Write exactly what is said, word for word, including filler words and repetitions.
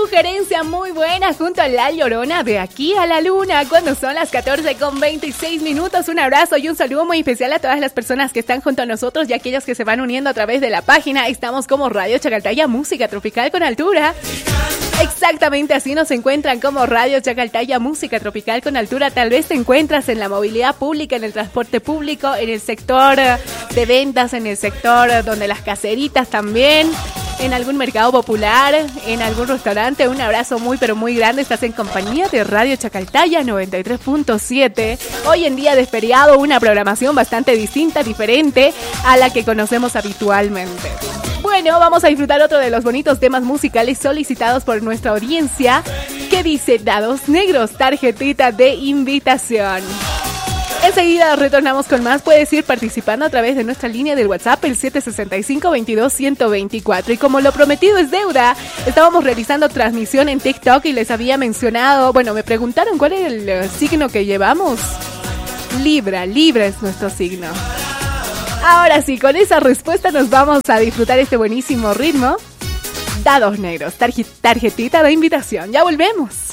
sugerencia muy buena junto a La Llorona, De Aquí a la Luna, cuando son las catorce con veintiséis minutos. Un abrazo y un saludo muy especial a todas las personas que están junto a nosotros y a aquellas que se van uniendo a través de la página. Estamos como Radio Chacaltaya, música tropical con altura. Exactamente así nos encuentran, como Radio Chacaltaya, música tropical con altura. Tal vez te encuentras en la movilidad pública, en el transporte público, en el sector de ventas, en el sector donde las caseritas también, en algún mercado popular, en algún restaurante. Un abrazo muy pero muy grande. Estás en compañía de Radio Chacaltaya noventa y tres punto siete. Hoy en día de feriado, una programación bastante distinta, diferente a la que conocemos habitualmente. Bueno, vamos a disfrutar otro de los bonitos temas musicales solicitados por nuestra audiencia, que dice Dados Negros, tarjetita de invitación. Enseguida retornamos con más. Puedes ir participando a través de nuestra línea del WhatsApp, el siete seis cinco, veintidós, ciento veinticuatro. Y como lo prometido es deuda, estábamos realizando transmisión en TikTok y les había mencionado, bueno, me preguntaron cuál es el signo que llevamos. Libra, Libra es nuestro signo. Ahora sí, con esa respuesta nos vamos a disfrutar este buenísimo ritmo. Dados Negros, tarjetita de invitación. Ya volvemos.